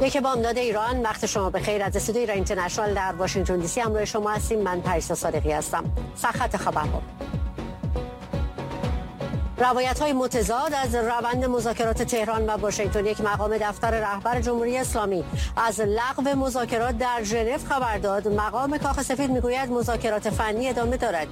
یک بامداد ایران. وقت شما بخیر. از استودیو ایران اینترنشنال در واشنگتن دی سی همراه شما هستیم. من پریسا صادقی هستم. سرخط خبرها. روایت‌های متضاد از روند مذاکرات تهران و واشنگتن. یک مقام دفتر رهبر جمهوری اسلامی از لغو مذاکرات در ژنو خبر داد. مقام کاخ سفید میگوید مذاکرات فنی ادامه دارد.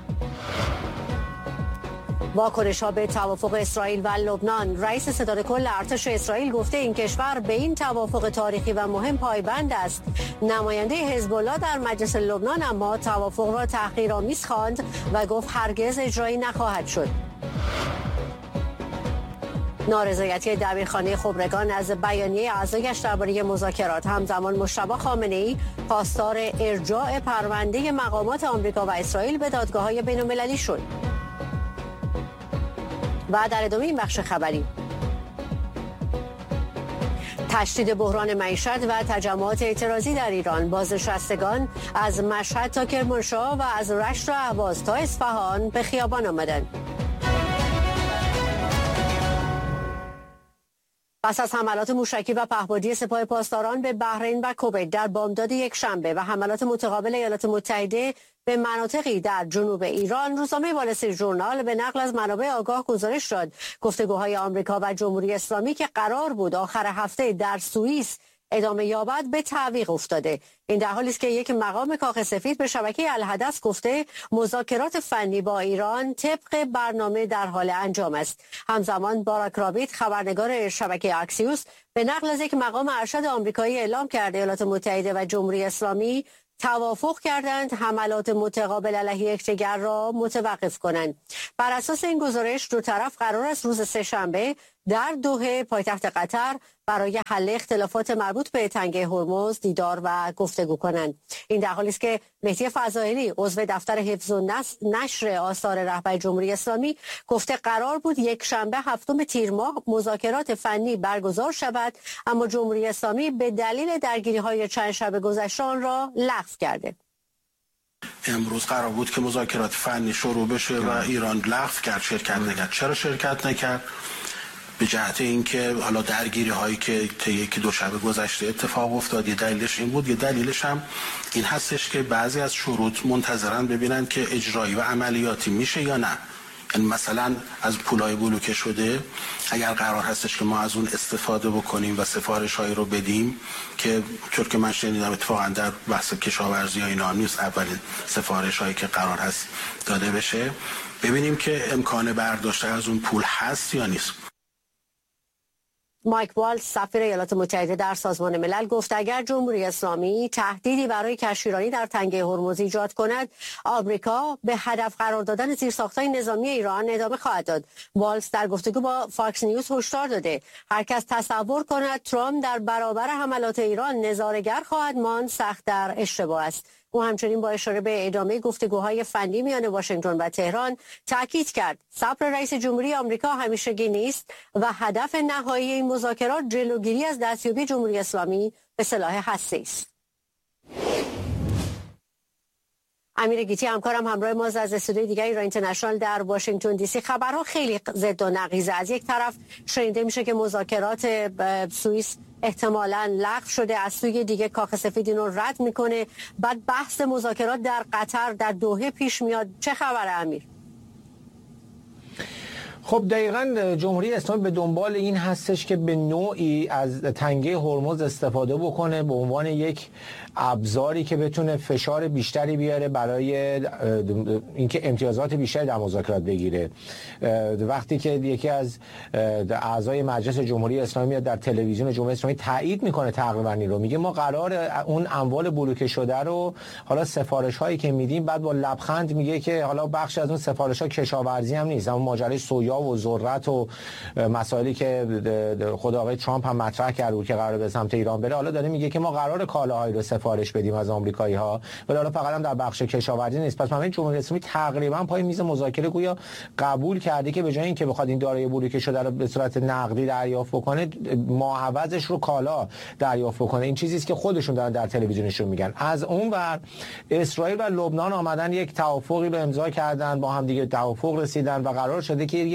واکنش‌ها به توافق اسرائیل و لبنان. رئیس ستاد کل ارتش اسرائیل گفته این کشور به این توافق تاریخی و مهم پایبند است. نماینده حزب الله در مجلس لبنان اما توافق را تحقیرآمیز خواند و گفت هرگز اجرایی نخواهد شد. نارضایتی دبیرخانه خبرگان از بیانیه اعضایش درباره مذاکرات. همزمان مجتبی خامنه‌ای خواستار ارجاع پرونده مقامات آمریکا و اسرائیل به دادگاه‌های بین‌المللی شد. و در ادامه این بخش خبری، تشدید بحران معیشت و تجمعات اعتراضی در ایران. بازنشستگان از مشهد تا کرمانشاه و از رشت و اهواز تا اصفهان به خیابان آمدند. پس از حملات موشکی و پهپادی سپاه پاسداران به بحرین و کویت در بامداد یک شنبه و حملات متقابل ایالات متحده به مناطقی در جنوب ایران، روزنامه وال استریت ژورنال به نقل از منابع آگاه گزارش داد گفتگوهای آمریکا و جمهوری اسلامی که قرار بود آخر هفته در سوئیس ادامه یابد به تعویق افتاده. این در حالی است که یک مقام کاخ سفید به شبکه الحدث گفته مذاکرات فنی با ایران طبق برنامه در حال انجام است. همزمان باراک رابیت، خبرنگار شبکه اکسیوس، به نقل از یک مقام ارشد آمریکایی اعلام کرده ایالات متحده و جمهوری اسلامی توافق کردند حملات متقابل علیه یکدیگر را متوقف کنند. بر اساس این گزارش دو طرف قرار است روز سه‌شنبه در دوحه پایتخت قطر برای حل اختلافات مربوط به تنگه هرمز دیدار و گفتگو کنند. این در حالی است که مهدی فضائلی، عضو دفتر حفظ و نشر آثار رهبر جمهوری اسلامی، گفته قرار بود یک شنبه 7 تیر ماه مذاکرات فنی برگزار شود، اما جمهوری اسلامی به دلیل درگیری‌های چند شب گذشته آن را لغو کرده. امروز قرار بود که مذاکرات فنی شروع بشه و ایران لغو کرد، شرکت نکرد. چرا شرکت نکرد؟ به جهت اینکه حالا درگیری هایی که طی یکی دو شب گذشته اتفاق افتاد، یه دلیلش این بود، یه دلیلش هم این هستش که بعضی از شروط منتظرن ببینن که اجرایی و عملیاتی میشه یا نه. یعنی مثلا از پولای بلوکه شده اگر قرار هستش که ما از اون استفاده بکنیم و سفارش هایی رو بدیم که طور که من شنیدم اتفاقا در بحث کشاورزی ها اینا نیست اولین سفارش هایی که قرار هست داده بشه، ببینیم که امکان برداشت از اون پول هست یا نیست. مایک والز، سفیر ایالات متحده در سازمان ملل، گفت اگر جمهوری اسلامی تهدیدی برای کشتیرانی در تنگه هرمز ایجاد کند، آمریکا به هدف قرار دادن زیرساخت‌های نظامی ایران ادامه خواهد داد. والز در گفتگو با فاکس نیوز هشدار داده هر کس تصور کند ترامپ در برابر حملات ایران نظاره‌گر خواهد ماند سخت در اشتباه است. او همچنین با اشاره به ادامه گفتگوهای فنی میان واشنگتن و تهران تاکید کرد صبر رئیس جمهوری آمریکا همیشگی نیست و هدف نهایی این مذاکرات جلوگیری از دستیابی جمهوری اسلامی به سلاح هسته‌ای است. امیر گیتی همکارم همراه ما از استودیوی دیگه ایران اینترنشنال در واشنگتن دی سی. خبرها خیلی ضد و نقیضه. از یک طرف شنیده میشه که مذاکرات سوئیس احتمالاً لغو شده، از سوی دیگه کاخ سفید اینو رد میکنه، بعد بحث مذاکرات در قطر در دوحه پیش میاد. چه خبره امیر؟ خب دقیقاً جمهوری اسلامی به دنبال این هستش که به نوعی از تنگه هرمز استفاده بکنه به عنوان یک ابزاری که بتونه فشار بیشتری بیاره برای اینکه امتیازات بیشتری در مذاکرات بگیره. وقتی که یکی از اعضای مجلس جمهوری اسلامی در تلویزیون جمهوری اسلامی تایید میکنه تقریبا این رو، میگه ما قرار اون اموال بلوکه شده رو حالا سفارش هایی که میدیم، بعد با لبخند میگه که حالا بخش از اون سفارش ها کشاورزی هم نیست، اما ماجرای سویا و ذرت و مسائلی که خود آقای ترامپ هم مطرح کرده بود که قراره به سمت ایران بره، حالا داره میگه که ما قرار کالاهایی رو سفارش بدیم از آمریکایی ها، ولی حالا فقط هم در بخش کشاورزی نیست. پس من جمهوری اسلامی تقریبا پای میز مذاکره گویا قبول کرده که به جای اینکه بخواد این دارایی بلوکه شده رو به صورت نقدی دریافت بکنه، معوضش رو کالا دریافت بکنه. این چیزی است که خودشون دارن در تلویزیونشون میگن. از اون ور اسرائیل و لبنان آمدن یک توافقی رو امضا کردن، با هم دیگه توافق رسیدن و قرار شده که یک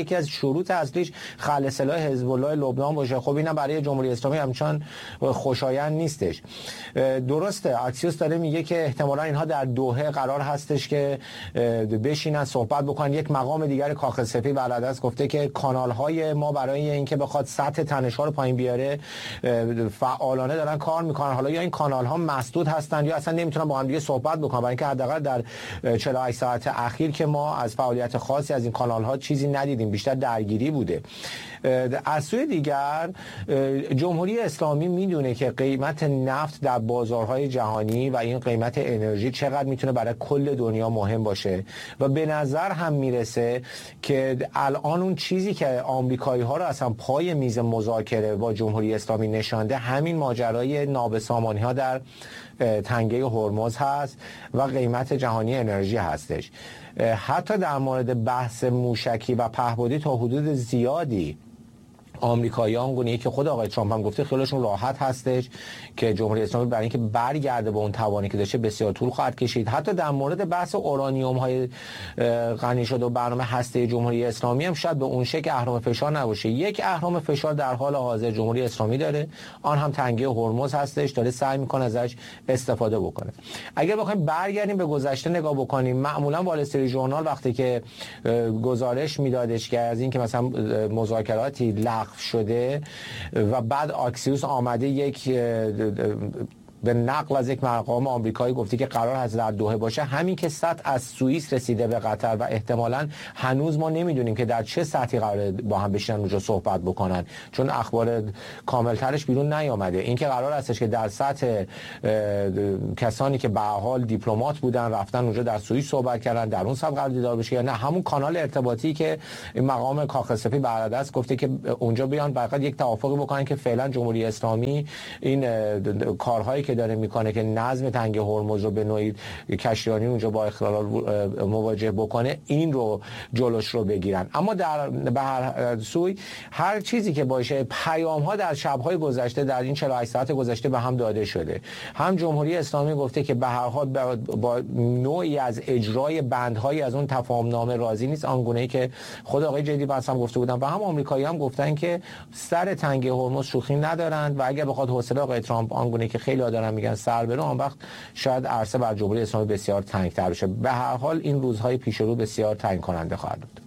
یکی از شروط اصلیش خلع سلاح حزب الله لبنان باشه. خب اینم برای جمهوری اسلامی همچنان خوشایند نیستش. درسته اکسیوس داره میگه که احتمالاً اینها در دوحه قرار هستش که بشینن صحبت بکنن. یک مقام دیگر کاخ سفید بلدست گفته که کانال‌های ما برای اینکه بخواد سطح تنش‌ها رو پایین بیاره فعالانه دارن کار میکنن. حالا یا این کانال‌ها مسدود هستن یا اصلا نمیتونن با هم دیگه صحبت بکنن، برای اینکه حداقل در 48 ساعت اخیر که ما از فعالیت خاصی از این کانال‌ها چیزی ندیدیم، بیشتر درگیری بوده. از سوی دیگر جمهوری اسلامی میدونه که قیمت نفت در بازارهای جهانی و این قیمت انرژی چقدر میتونه برای کل دنیا مهم باشه و به نظر هم میرسه که الان اون چیزی که آمریکایی‌ها رو اصلا پای میز مذاکره با جمهوری اسلامی نشانده همین ماجرای نابسامانی‌ها در تنگه هرمز هست و قیمت جهانی انرژی هستش. حتی در مورد بحث موشکی و پهپادی تا حدود زیادی آمریکایی‌ها گونه‌ای که خود آقای ترامپ هم گفته خیلیشون راحت هستش که جمهوری اسلامی برای اینکه برگرده به اون توانی که داشته بسیار طول خواهد کشید. حتی در مورد بحث اورانیوم‌های غنی شده و برنامه هسته جمهوری اسلامی هم شاید به اون شکل اهرم فشار نباشه. یک اهرم فشار در حال حاضر جمهوری اسلامی داره، آن هم تنگه هرمز هستش، داره سعی میکنه ازش استفاده بکنه. اگر بخوایم برگردیم به گذشته نگاه بکنیم، معمولا وال استریت ژورنال وقتی که گزارش میدادش که از اینکه مثلا مذاکراتی شده و بعد اکسیوس آمده یک به نقل از یک مقام آمریکایی گفته که قرار هست در دوحه باشه، همین که سطح از سوئیس رسیده به قطر و احتمالاً هنوز ما نمیدونیم که در چه سطحی قرار با هم بشینن اونجا صحبت بکنن، چون اخبار کاملترش بیرون نیامده. این که قرار هستش که در سطح کسانی که به حال دیپلمات بودن رفتن اونجا در سوئیس صحبت کردن، در اون سطح قرار دیدار بشه یا نه همون کانال ارتباطی که این مقام کاخ سفید بردست گفته که اونجا بیان فقط یک توافقی بکنن که فعلا جمهوری اسلامی این کارهایی که داره میکنه که نظم تنگه هرمز رو به نوعی کشتیرانی اونجا با اختلال مواجه بکنه این رو جلوش رو بگیرن. اما به هر سوی هر چیزی که باشه پیام ها در شب‌های گذشته در این 48 ساعت گذشته به هم داده شده. هم جمهوری اسلامی گفته که به هر حال با نوعی از اجرای بندهایی از اون تفاهم نامه راضی نیست، آنگونه‌ای که خود آقای جدی باز هم گفته بودن و هم آمریکایی هم گفتن که سر تنگه هرمز شوخی ندارند و اگر بخواد حوصله آقای ترامپ آنگونه‌ای که خیلی دارن میگن سر بره، آن وقت شاید عرصه بر جمهوری اسلامی بسیار تنگ‌تر بشه. به هر حال این روزهای پیش رو بسیار تنگ کننده خواهد بود.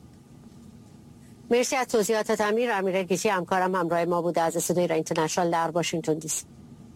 مرسی از توضیحاتت امیر گیتی، همکارم همراه ما بوده از استودیو ایران اینترنشنال در واشنگتن دی سی.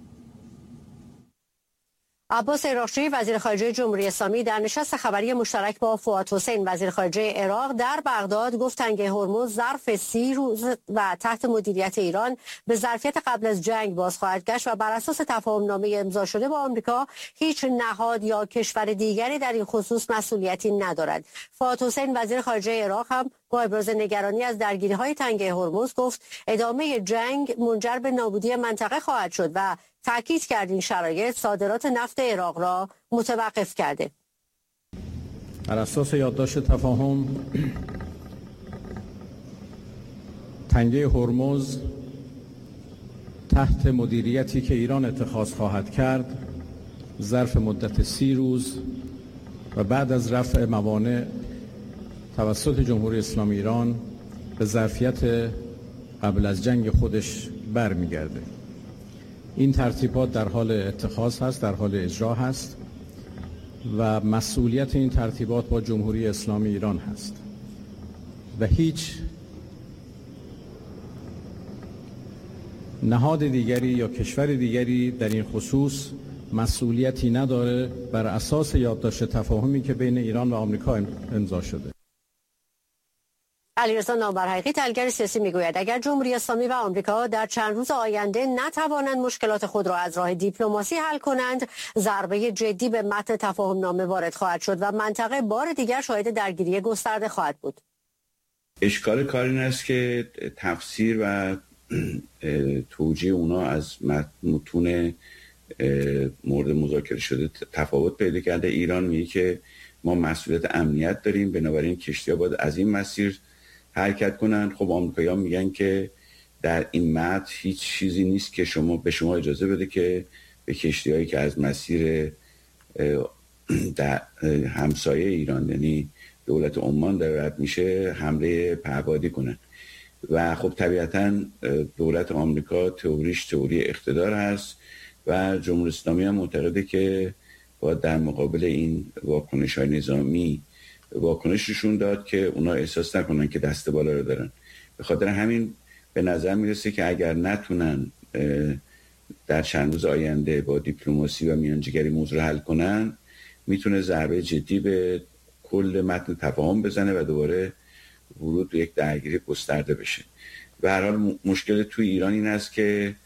عباس عراقچی وزیر خارجه جمهوری اسلامی در نشست خبری مشترک با فؤاد حسین وزیر خارجه عراق در بغداد گفت تنگه هرمز ظرف 30 روز و تحت مدیریت ایران به ظرفیت قبل از جنگ باز خواهد گشت و بر اساس تفاهم‌نامه امضا شده با آمریکا هیچ نهاد یا کشور دیگری در این خصوص مسئولیتی ندارد. فؤاد حسین وزیر خارجه عراق هم با ابراز نگرانی از درگیری‌های تنگه هرمز گفت ادامه جنگ منجر به نابودی منطقه خواهد شد و تأکید کرد این شرایط صادرات نفت عراق را متوقف کرده. بر اساس یادداشت تفاهم تنگه هرمز تحت مدیریتی که ایران اتخاذ خواهد کرد ظرف مدت 30 روز و بعد از رفع موانع توسط جمهوری اسلامی ایران به ظرفیت قبل از جنگ خودش برمیگرده. این ترتیبات در حال اتخاذ هست، در حال اجرا هست و مسئولیت این ترتیبات با جمهوری اسلامی ایران هست و هیچ نهاد دیگری یا کشور دیگری در این خصوص مسئولیتی نداره بر اساس یادداشت تفاهمی که بین ایران و آمریکا امضا شده. علیرضا نامورحقی تحلیلگر سیاسی میگوید اگر جمهوری اسلامی و آمریکا در چند روز آینده نتوانند مشکلات خود را از راه دیپلماسی حل کنند، ضربه جدی به متن تفاهم نامه وارد خواهد شد و منطقه بار دیگر شاهد درگیری گسترده خواهد بود. اشکال کار این است که تفسیر و توجیه اونا از متون مورد مذاکره شده تفاوت پیدا کرده. ایران میگه که ما مسئولیت امنیت داریم، بنابراین کشتی‌ها باید از این مسیر حرکت کنن. خب آمریکایی‌ها میگن که در این متن هیچ چیزی نیست که به شما اجازه بده که به کشتی‌هایی که از مسیر در همسایه ایران یعنی دولت عمان داره رد میشه حمله پهپادی کنن. و خب طبیعتاً دولت آمریکا تئوریش تئوری اقتدار هست و جمهوری اسلامی هم معتقده که باید در مقابل این واکنش‌های نظامی واکنششون داد که اونا احساس نکنن که دست بالا رو دارن. به خاطر همین به نظر میرسه که اگر نتونن در چند روز آینده با دیپلماسی و میانجیگری موضوع حل کنن، میتونه ضربه جدی به کل متن تفاهم بزنه و دوباره ورود به یک درگیری گسترده بشه. به هر حال مشکل توی ایران این است که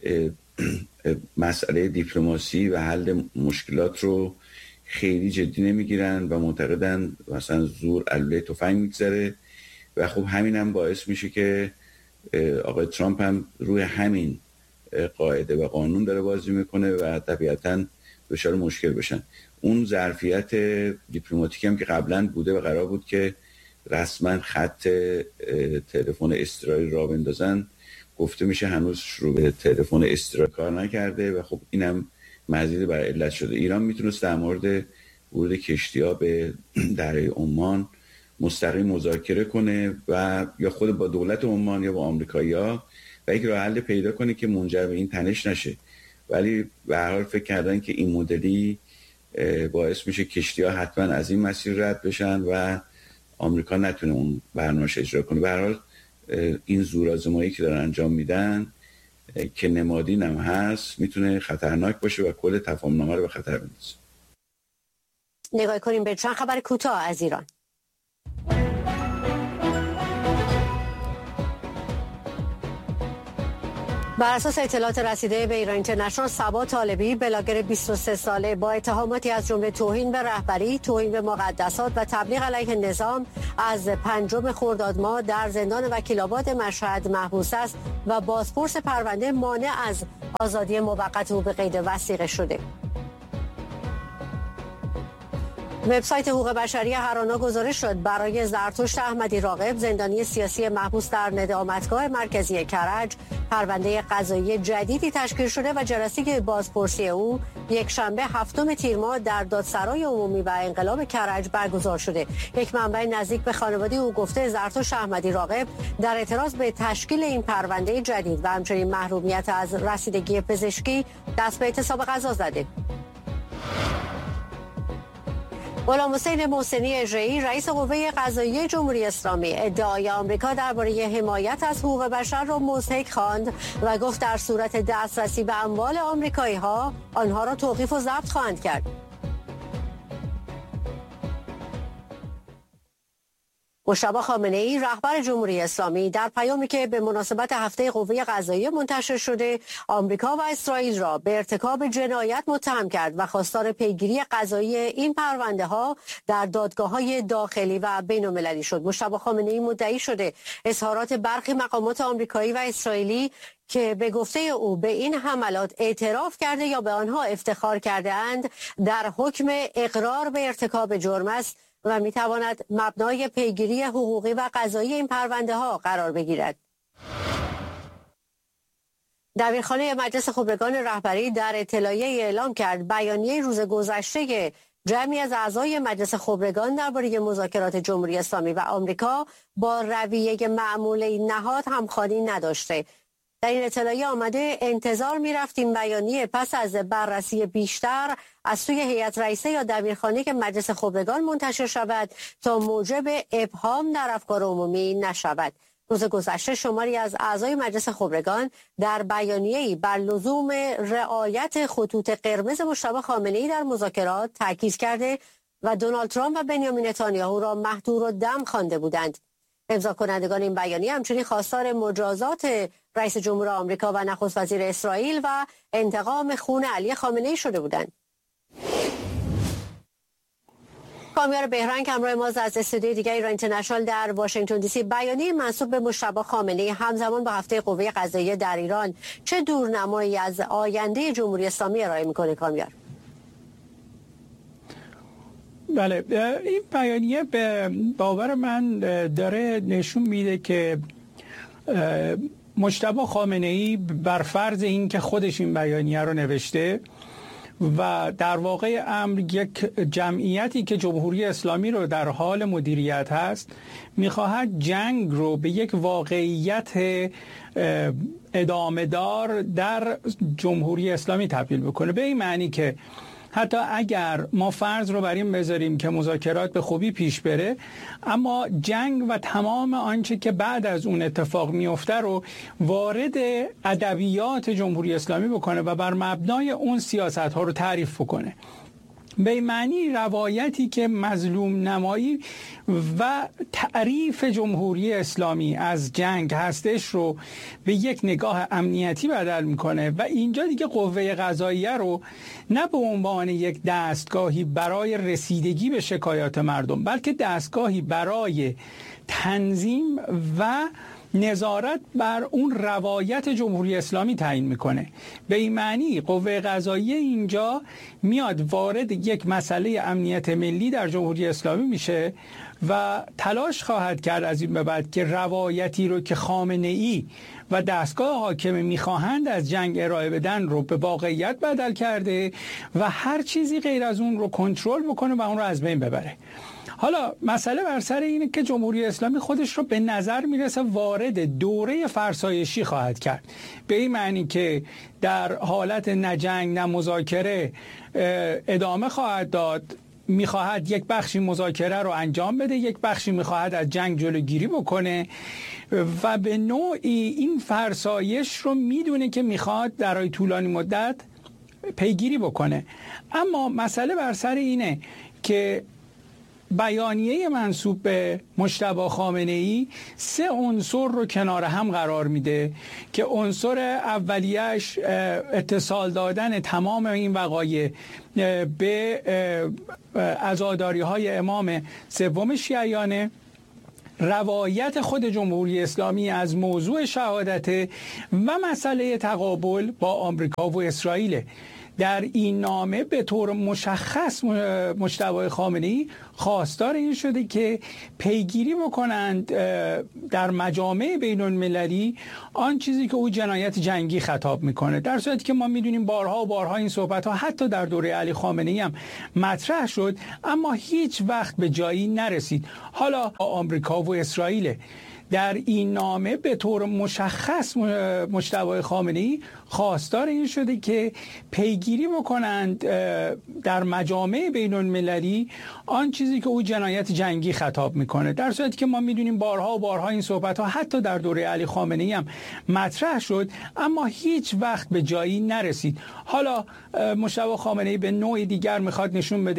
مسئله دیپلماسی و حل مشکلات رو خیلی جدی نمیگیرن و معتقدن مثلا زور علوله تفنگ میگذره و خب همین هم باعث میشه که آقای ترامپ هم روی همین قاعده و قانون داره بازی میکنه و طبیعتاً دچار مشکل بشن. اون ظرفیت دیپلماتیکی هم که قبلا بوده و قرار بود که رسما خط تلفن اضطراری راه بندازن، گفته میشه هنوز شروع به تلفن اضطراری کار نکرده و خب اینم مزید بر علت شده. ایران میتونست در مورد ورود کشتی‌ها به دریای عمان مستقیم مذاکره کنه و یا خود با دولت عمان یا با آمریکایی‌ها و یک راه حل پیدا کنه که منجر به این تنش نشه. ولی به هر حال فکر کردن که این مدلی باعث میشه کشتی‌ها حتما از این مسیر رد بشن و آمریکا نتونه اون برنامه‌اش اجرا کنه. به هر حال این زورآزمایی که دارن انجام میدن که نمادین هم هست میتونه خطرناک باشه و کل تفاهم‌نامه رو به خطر بندازه. نگاه کنیم به چند خبر کوتاه از ایران. بر اساس اطلاعات رسیده به ایران اینترنشنال، صبا طالبی بلاگر 23 ساله با اتهاماتی از جمله توهین به رهبری، توهین به مقدسات و تبلیغ علیه نظام از 5 خرداد ماه در زندان وکیل‌آباد مشهد محبوس است و بازپرس پرونده مانع از آزادی موقت او به قید وثیقه شده. وبسایت حقوق بشری هرانا گزارش شد برای زرتشت احمدی راغب، زندانی سیاسی محبوس در ندامتگاه مرکزی کرج، پرونده قضایی جدیدی تشکیل شده و جلسه بازپرسی او یک شنبه 7 تیر ماه در دادسرای عمومی و انقلاب کرج برگزار شده. یک منبع نزدیک به خانواده او گفته زرتشت احمدی راغب در اعتراض به تشکیل این پرونده جدید و همچنین محرومیت از رسیدگی پزشکی دست به اعتصاب غذا زده. غلام حسین محسنی اژه‌ای، رئیس قوه قضاییه جمهوری اسلامی، ادعای آمریکا درباره حمایت از حقوق بشر را مضحک خواند و گفت در صورت دسترسی به اموال آمریکایی‌ها آنها را توقیف و ضبط خواهند کرد. مجتبی خامنه‌ای، رهبر جمهوری اسلامی، در پیامی که به مناسبت هفته قوه قضاییه منتشر شده، آمریکا و اسرائیل را به ارتکاب جنایت متهم کرد و خواستار پیگیری قضایی این پرونده‌ها در دادگاه‌های داخلی و بین‌المللی شد. مجتبی خامنه‌ای مدعی شده اظهارات برخی مقامات آمریکایی و اسرائیلی که به گفته او به این حملات اعتراف کرده یا به آنها افتخار کرده اند در حکم اقرار به ارتکاب جرم است و میتواند مبنای پیگیری حقوقی و قضایی این پرونده ها قرار بگیرد. دبیرخانه مجلس خبرگان رهبری در اطلاعیه اعلام کرد بیانیه روز گذشته جمعی از اعضای مجلس خبرگان درباره مذاکرات جمهوری اسلامی و آمریکا با رویه معمول نهاد همخوانی نداشته. در این اطلاعیه آمده انتظار می‌رفتیم بیانیه پس از بررسی بیشتر از سوی هیئت رئیسه یا دبیرخانه که مجلس خبرگان منتشر شود تا موجب ابهام در افکار عمومی نشود. روز گذشته شماری از اعضای مجلس خبرگان در بیانیه‌ای بر لزوم رعایت خطوط قرمز مجتبی خامنه‌ای در مذاکرات تاکید کرده و دونالد ترامپ و بنیامین نتانیاهو را مهدور و دم خوانده بودند. امضا کنندگان این بیانیه همچنین خواستار مجازات رئیس جمهور آمریکا و نخست وزیر اسرائیل و انتقام خون علی خامنه‌ای شده بودند. کامیار بهرنگ همراه ما از استودیوی دیگر ایران اینترنشنال در واشنگتن دی سی. بیانیه منسوب به مجتبی خامنه‌ای همزمان با هفته قوه قضاییه در ایران چه دورنمایی از آینده جمهوری اسلامی ارائه میکنه کامیار؟ بله، این بیانیه به باور من داره نشون میده که مجتبی خامنه‌ای بر فرض این که خودش این بیانیه رو نوشته و در واقع امر یک جمعیتی که جمهوری اسلامی رو در حال مدیریت هست میخواهد جنگ رو به یک واقعیت ادامه دار در جمهوری اسلامی تبدیل بکنه، به این معنی که حتی اگر ما فرض رو بر این بذاریم که مذاکرات به خوبی پیش بره، اما جنگ و تمام آنچه که بعد از اون اتفاق میفته رو وارد ادبیات جمهوری اسلامی بکنه و بر مبنای اون سیاست ها رو تعریف بکنه. به این معنی روایتی که مظلوم نمایی و تعریف جمهوری اسلامی از جنگ هستش رو به یک نگاه امنیتی بدل میکنه و اینجا دیگه قوه قضاییه رو نه به عنوان یک دستگاهی برای رسیدگی به شکایات مردم، بلکه دستگاهی برای تنظیم و نظارت بر اون روایت جمهوری اسلامی تعیین میکنه. به این معنی قوه قضاییه اینجا میاد وارد یک مسئله امنیت ملی در جمهوری اسلامی میشه و تلاش خواهد کرد از این به بعد که روایتی رو که خامنه‌ای و دستگاه حاکمه میخواهند از جنگ ارائه بدن رو به واقعیت بدل کرده و هر چیزی غیر از اون رو کنترل بکنه و اون رو از بین ببره. حالا مسئله بر سر اینه که جمهوری اسلامی خودش رو به نظر میرسه وارد دوره فرسایشی خواهد کرد، به این معنی که در حالت نه جنگ نه مذاکره ادامه خواهد داد، میخواهد یک بخشی مذاکره رو انجام بده، یک بخشی میخواهد از جنگ جلوگیری بکنه و به نوعی این فرسایش رو میدونه که میخواد در طولانی مدت پیگیری بکنه. اما مسئله بر سر اینه که بیانیه منسوب به مجتبی خامنه‌ای 3 عنصر رو کنار هم قرار میده که عنصر اولیه‌اش اتصال دادن تمام این وقایع به عزاداری‌های امام سوم شیعیانه، روایت خود جمهوری اسلامی از موضوع شهادت و مسئله تقابل با آمریکا و اسرائیل. در این نامه به طور مشخص مجتبی خامنه‌ای خواستار این شده که پیگیری بکنند در مجامع بین المللی آن چیزی که او جنایت جنگی خطاب میکنه، در صورتی که ما میدونیم بارها و بارها این صحبت ها حتی در دوره علی خامنه‌ای هم مطرح شد اما هیچ وقت به جایی نرسید. حالا آمریکا و اسرائیل در این نامه به طور مشخص مجتبی خامنه‌ای خواستار این شده که پیگیری بکنند در مجامع بین المللی آن چیزی که او جنایت جنگی خطاب میکنه، در صورتی که ما میدونیم بارها و بارها این صحبت ها حتی در دوره علی خامنه‌ای هم مطرح شد اما هیچ وقت به جایی نرسید. حالا مجتبی خامنه‌ای به نوع دیگر میخواد نشون بده